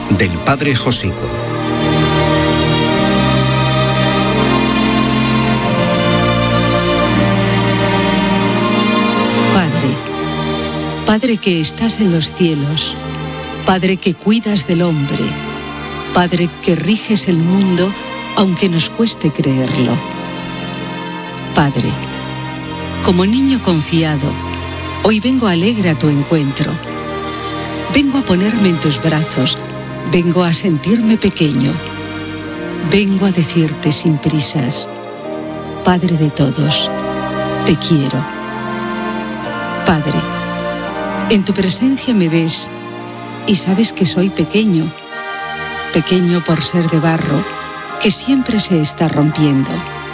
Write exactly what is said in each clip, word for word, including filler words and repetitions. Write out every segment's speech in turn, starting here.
del Padre Josico. Padre, Padre que estás en los cielos, Padre que cuidas del hombre, Padre que riges el mundo aunque nos cueste creerlo. Padre, como niño confiado, hoy vengo alegre a tu encuentro. Vengo a ponerme en tus brazos, vengo a sentirme pequeño. Vengo a decirte sin prisas, Padre de todos, te quiero. Padre, en tu presencia me ves y sabes que soy pequeño, pequeño por ser de barro, que siempre se está rompiendo.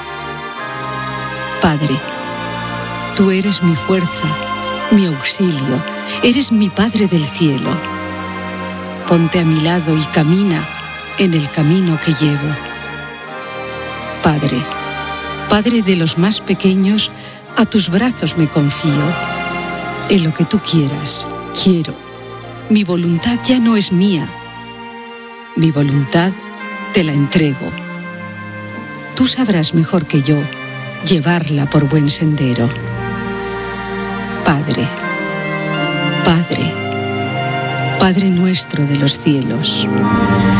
Padre, tú eres mi fuerza, mi auxilio, eres mi Padre del cielo. Ponte a mi lado y camina en el camino que llevo. Padre, Padre de los más pequeños, a tus brazos me confío. En lo que tú quieras, quiero. Mi voluntad ya no es mía. Mi voluntad te la entrego. Tú sabrás mejor que yo llevarla por buen sendero. Padre, Padre, Padre nuestro de los cielos.